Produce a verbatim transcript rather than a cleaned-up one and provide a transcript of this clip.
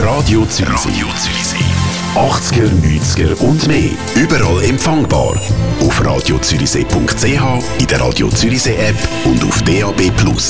Radio Zürichsee. Radio Zürichsee. achtziger, neunziger und mehr. Überall empfangbar. Auf radio zürichsee punkt c h, in der Radio Zürichsee App und auf D A B Plus.